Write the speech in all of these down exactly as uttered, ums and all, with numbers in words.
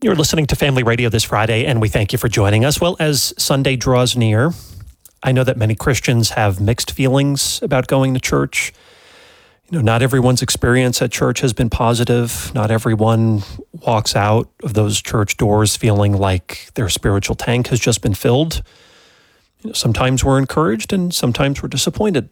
You're listening to Family Radio this Friday, and we thank you for joining us. Well, as Sunday draws near, I know that many Christians have mixed feelings about going to church. You know, not everyone's experience at church has been positive. Not everyone walks out of those church doors feeling like their spiritual tank has just been filled. You know, sometimes we're encouraged and sometimes we're disappointed.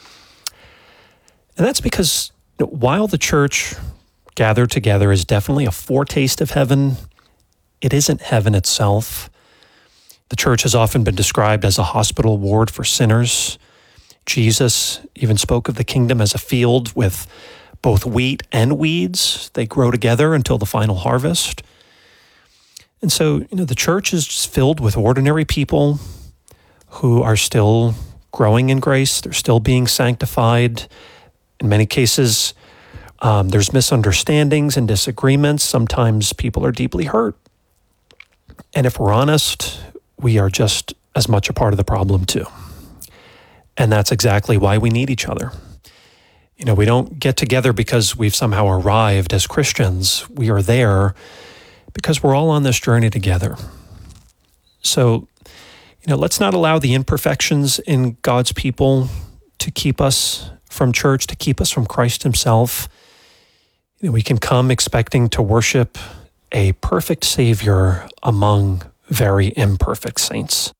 And that's because you know, while the church gathered together is definitely a foretaste of heaven, it isn't heaven itself. The church has often been described as a hospital ward for sinners. Jesus even spoke of the kingdom as a field with both wheat and weeds. They grow together until the final harvest. And so, you know, the church is just filled with ordinary people who are still growing in grace. They're still being sanctified. In many cases, um, there's misunderstandings and disagreements. Sometimes people are deeply hurt. And if we're honest, we are just as much a part of the problem too. And that's exactly why we need each other. You know, we don't get together because we've somehow arrived as Christians. We are there because we're all on this journey together. So, you know, let's not allow the imperfections in God's people to keep us from church, to keep us from Christ himself. You know, we can come expecting to worship a perfect Savior among very imperfect saints.